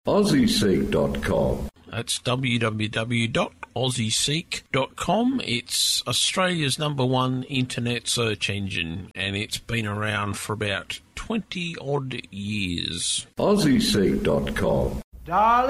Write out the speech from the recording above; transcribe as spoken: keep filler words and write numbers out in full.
Aussie Seek dot com. That's w w w dot aussie seek dot com. It's Australia's number one internet search engine, and it's been around for about twenty odd years. Aussie Seek dot com. Darling.